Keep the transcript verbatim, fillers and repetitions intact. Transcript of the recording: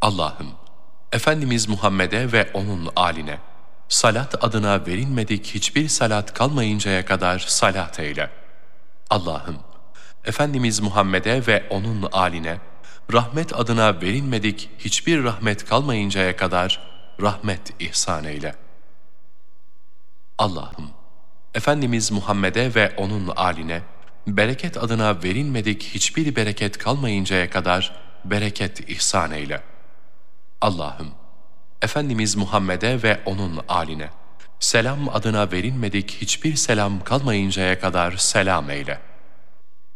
Allah'ım, Efendimiz Muhammed'e ve onun âline, salat adına verilmedik hiçbir salat kalmayıncaya kadar salat eyle. Allah'ım, Efendimiz Muhammed'e ve onun âline, rahmet adına verilmedik hiçbir rahmet kalmayıncaya kadar rahmet ihsan eyle. Allah'ım, Efendimiz Muhammed'e ve onun âline, bereket adına verilmedik hiçbir bereket kalmayıncaya kadar bereket ihsan eyle. Allah'ım, Efendimiz Muhammed'e ve onun âline, selam adına verilmedik hiçbir selam kalmayıncaya kadar selam eyle.